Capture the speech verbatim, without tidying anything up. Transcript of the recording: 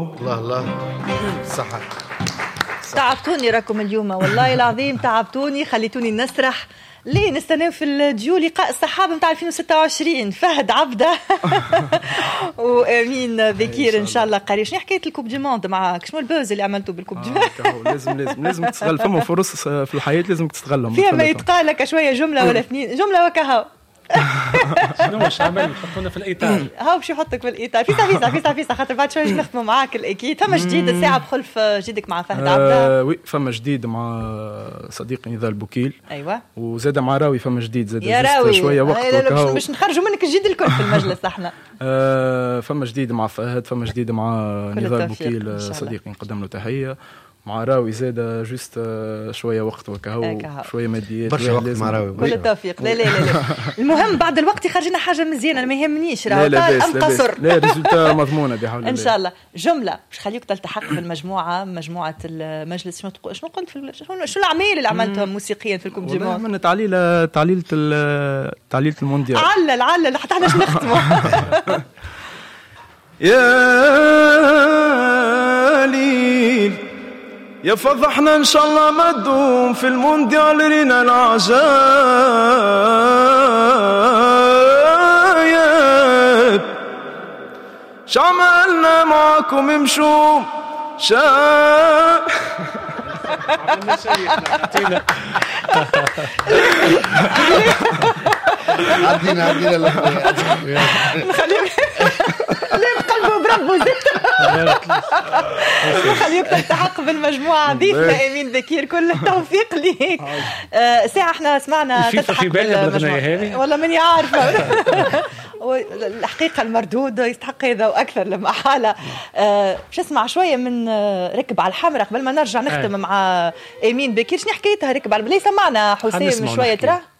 الله الله صحة. تعبتوني راكم اليوم والله العظيم، تعبتوني خليتوني نسرح. ليه نستناو في الديو لقاء الصحابة متاع ألفين وستة وعشرين، فهد عبده وامين بكير ان شاء الله قريب. شنو حكايه الكوب دي موند معاك؟ شنو البوز اللي عملتوا بالكوب دي موند؟ آه لازم لازم لازم تستغل، فما فرص في الحياه لازم تستغلهم. فيها ما يتقال لك شويه جمله ولا اثنين، جمله وكهو. شنو واش عمل يحطونا في الاطار؟ هاو باش يحطك في الاطار. فيسا فيسا فيسا فيسا خاطر بعد شويه نخدموا معاك الاكيد. فما جديد الساعه بخلف جديدك مع فهد عبده. آه وي فما جديد مع صديقي نضال بوكيل. ايوه وزاد مع راوي فما جديد زاد يا راوي شويه وقت باش باش نخرجوا منك الجديد الكل في المجلس احنا. آه فما جديد مع فهد، فما جديد مع نضال بوكيل صديقي نقدم له تحيه. مع راوي زاد جوست شويه وقت وكهو شويه ماديات برشا وقت مع راوي. كل التوفيق. لا لا لا المهم بعد الوقت يخرجنا حاجه مزيانه ما يهمنيش راه طال ام قصر. لا ريزولتا مضمونه بحول الله ان شاء الله. جمله باش خليك تلتحق في المجموعه مجموعه المجلس. شنو تقول؟ شنو قلت في شنو شو الاعمال اللي عملتها موسيقيا في الكوب دي موند؟ عملنا تعليل تعليل تعليل المونديال. علل علل حتى احنا شنو نختموا. يا ليل يا فضحنا ان شاء الله ما تدوم في المونديال رينا العجايب. شعملنا معاكم امشوا شا عدينا عدينا نخليك ليه بقلبه بربه زيت. خليك تلتحق بالمجموعة. ضيفنا امين بكير كل التوفيق ليك. آه ساعة احنا سمعنا تلتحق بالمجموعة والله ماني عارفة. الحقيقة المردود يستحق هذا وأكثر لما حالة. آه باش نسمع شوية من آه ركب على الحمرة قبل ما نرجع نختم مع امين بكير. شنو حكايتها ركب على؟ ليه سمعنا حسين شوية ترى